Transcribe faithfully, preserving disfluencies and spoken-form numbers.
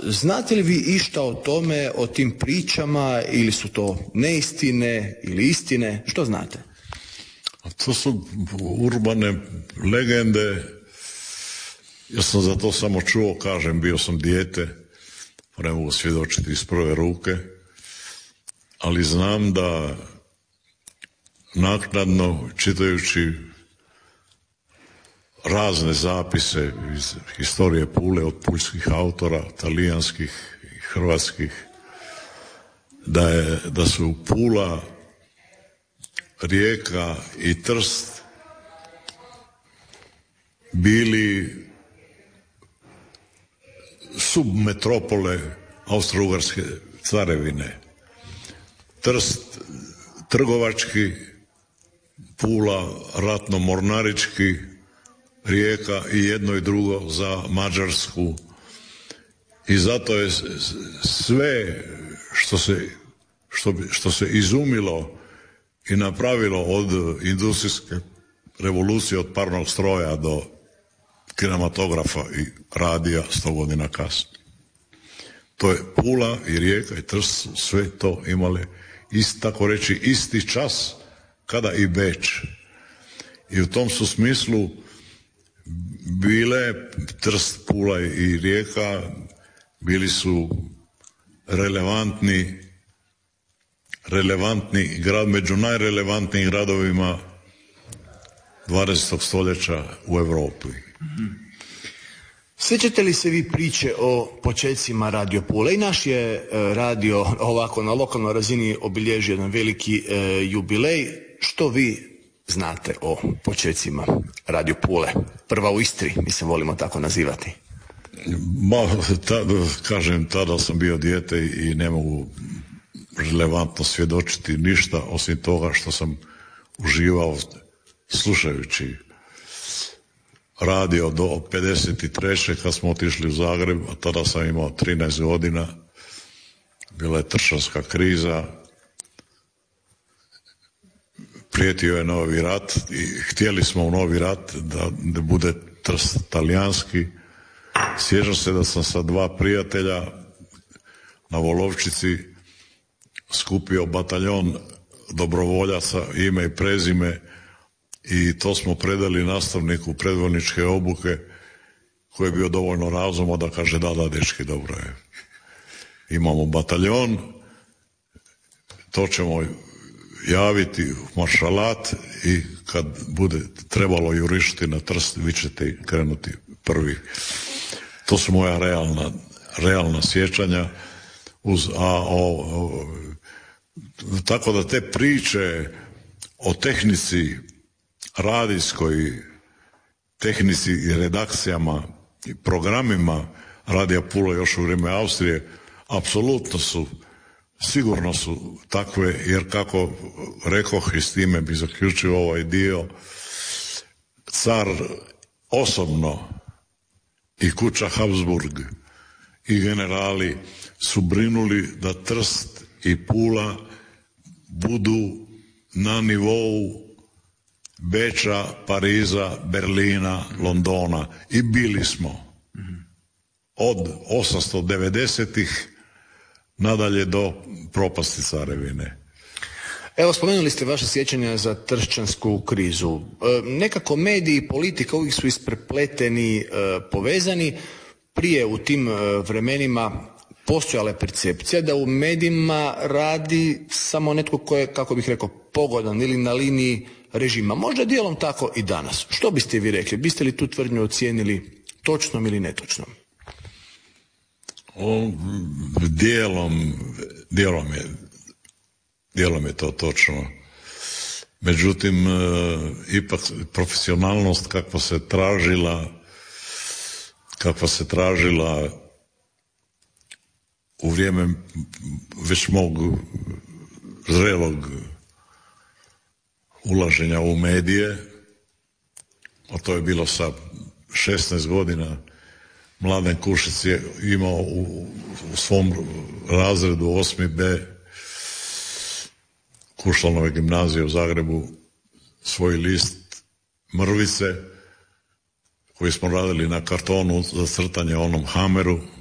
znate li vi išta o tome, o tim pričama, ili su to neistine ili istine? Što znate? To su urbane legende. Ja sam za to samo čuo, kažem, bio sam dijete, pa ne mogu svjedočiti iz prve ruke, ali znam da naknadno, čitajući razne zapise iz historije Pule od puljskih autora, talijanskih i hrvatskih, da, je, da su Pula, Rijeka i Trst bili submetropole Austro-Ugarske carevine. Trst trgovački, Pula ratno-mornarički, Rijeka i jedno i drugo za Mađarsku. I zato je sve što se, što, što se izumilo i napravilo od industrijske revolucije, od parnog stroja do kinematografa i radija sto godina kasnije. To je Pula i Rijeka i Trst, sve to imale ist, tako reći isti čas kada i Beč. I u tom su smislu bile Trst, Pula i Rijeka bili su relevantni relevantni grad, među najrelevantnijim gradovima dvadesetog stoljeća u Europi. Sjećate li se vi priče o počecima Radio Pule? I naš je radio ovako na lokalnoj razini obilježio jedan veliki e, jubilej. Što vi znate o počecima Radio Pule? Prva u Istri, mi se volimo tako nazivati. Ma, ta, kažem, tada sam bio dijete i ne mogu relevantno svjedočiti ništa osim toga što sam uživao slušajući radio do pedeset treće kad smo otišli u Zagreb, a tada sam imao trinaest godina, bila je tršćanska kriza, prijetio je novi rat i htjeli smo u novi rat da, da bude Trst talijanski. Sjećam se da sam sa dva prijatelja na Volovčici skupio bataljon dobrovoljaca, ime i prezime, i to smo predali nastavniku predvojničke obuke, koji je bio dovoljno razuma da kaže da, da, dečki, dobro je. Imamo bataljon, to ćemo javiti u maršalat i kad bude trebalo jurišiti na Trst, vi ćete krenuti prvi. To su moja realna, realna sjećanja. Uz, a, o, o, tako da te priče o tehnici radijskoj, tehnici i redakcijama i programima Radija Pula još u vrijeme Austrije apsolutno su, sigurno su takve, jer kako rekoh i s time bi zaključio ovaj dio, car osobno i kuća Habsburg i generali su brinuli da Trst i Pula budu na nivou Beča, Pariza, Berlina, Londona, i bili smo od osamsto devedesetih nadalje do propasti carevine. Evo, spomenuli ste vaše sjećanja za tršćansku krizu. E, nekako mediji i politika uvijek su isprepleteni, e, povezani. Prije u tim e, vremenima postojala je percepcija da u medijima radi samo netko ko je, kako bih rekao, pogodan ili na liniji režima. Možda dijelom tako i danas. Što biste vi rekli? Biste li tu tvrdnju ocijenili točnom ili netočnom? O, dijelom, dijelom je, dijelom je to točno. Međutim, e, ipak profesionalnost kakva se tražila, kakva se tražila u vrijeme već mog zrelog ulaženja u medije, a to je bilo sa šesnaest godina, Mladen Kušic je imao u, u svom razredu osmi be Kušlanove gimnazije u Zagrebu svoj list Mrvice koji smo radili na kartonu za crtanje onom Hameru,